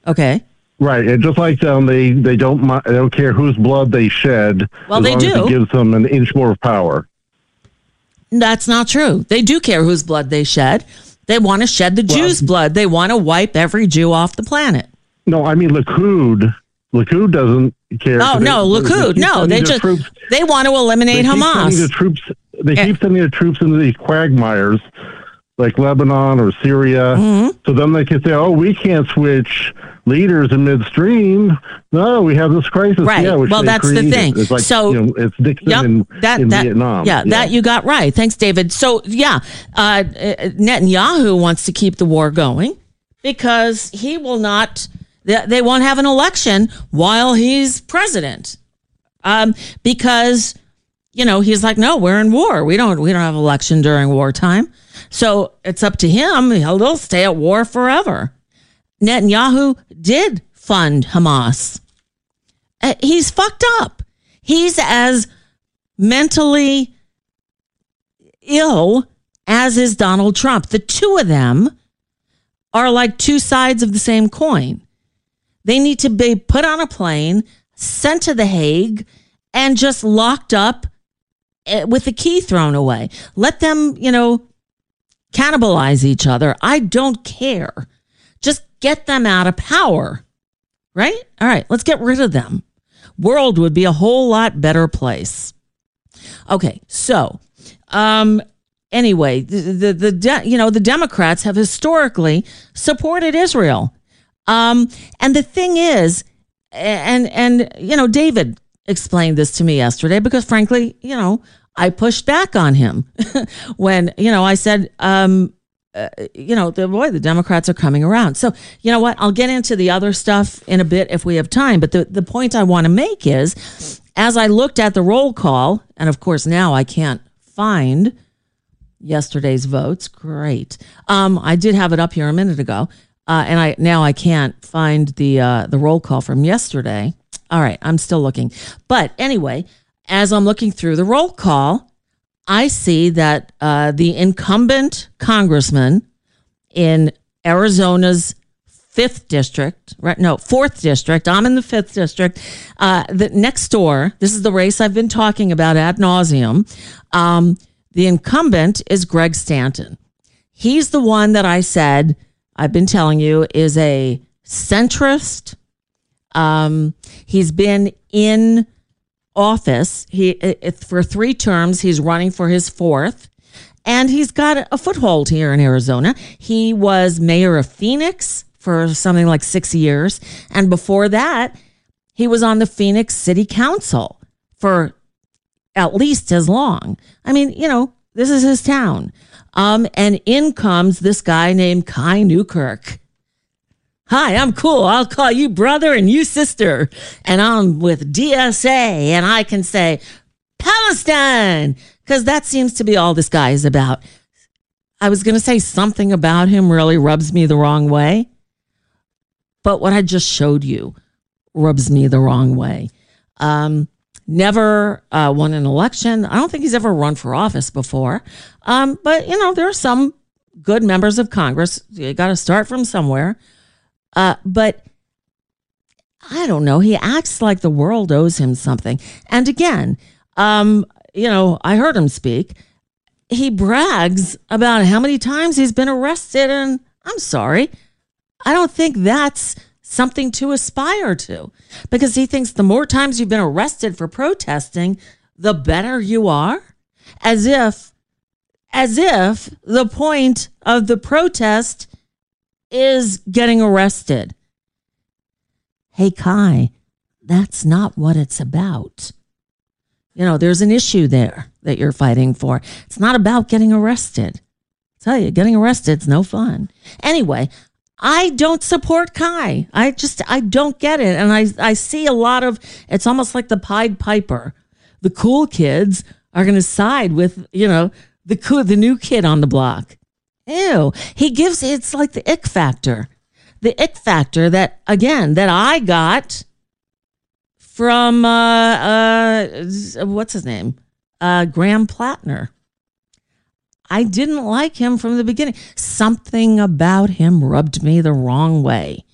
Okay. Right, and just like them, they don't care whose blood they shed. Well, as they long do. As it gives them an inch more power. That's not true. They do care whose blood they shed. They want to shed the Jews' blood. They want to wipe every Jew off the planet. No, I mean Likud. Likud doesn't care. Oh no, Likud. No, they want to eliminate Hamas. They keep sending the troops into these quagmires like Lebanon or Syria. Mm-hmm. So then they can say, "Oh, we can't switch leaders in midstream. No, we have this crisis." Right. Yeah, well, that's the thing. It's like, it's Nixon in Vietnam. Yeah, that you got right. Thanks, David. So, Netanyahu wants to keep the war going because he will not. They won't have an election while he's president, because he's like, no, we're in war. We don't have an election during wartime. So it's up to him. He'll stay at war forever. Netanyahu did fund Hamas. He's fucked up. He's as mentally ill as is Donald Trump. The two of them are like two sides of the same coin. They need to be put on a plane, sent to The Hague, and just locked up with the key thrown away. Let them, cannibalize each other. I don't care. Just get them out of power, right? All right, let's get rid of them. World would be a whole lot better place. Okay, so anyway, the Democrats have historically supported Israel. And the thing is, and David explained this to me yesterday because frankly, I pushed back on him when, I said, the Democrats are coming around. So, you know what? I'll get into the other stuff in a bit if we have time. But the point I want to make is, as I looked at the roll call, and of course now I can't find yesterday's votes. Great. I did have it up here a minute ago. And I can't find the roll call from yesterday. All right, I'm still looking. But anyway, as I'm looking through the roll call, I see that the incumbent congressman in Arizona's 4th district, I'm in the 5th district, the next door, this is the race I've been talking about ad nauseum. The incumbent is Greg Stanton. He's the one that I said, I've been telling you, is a centrist. He's been in office for 3 terms. He's running for his 4th, and he's got a foothold here in Arizona. He was mayor of Phoenix for something like 6 years, and before that, he was on the Phoenix City Council for at least as long. I mean, this is his town. And in comes this guy named Kai Newkirk. Hi, I'm cool. I'll call you brother and you sister. And I'm with DSA, and I can say Palestine, because that seems to be all this guy is about. I was going to say something about him really rubs me the wrong way, but what I just showed you rubs me the wrong way. Never won an election. I don't think he's ever run for office before. But, there are some good members of Congress. You got to start from somewhere. But I don't know. He acts like the world owes him something. And again, I heard him speak. He brags about how many times he's been arrested. And I'm sorry, I don't think that's something to aspire to, because he thinks the more times you've been arrested for protesting, the better you are, as if the point of the protest is getting arrested. Hey, Kai, that's not what it's about. There's an issue there that you're fighting for. It's not about getting arrested. I tell you, getting arrested is no fun. Anyway, I don't support Kai. I don't get it. And I see a lot of, it's almost like the Pied Piper. The cool kids are going to side with, the new kid on the block. Ew. It's like the ick factor. The ick factor that I got from, what's his name? Graham Plattner. I didn't like him from the beginning. Something about him rubbed me the wrong way.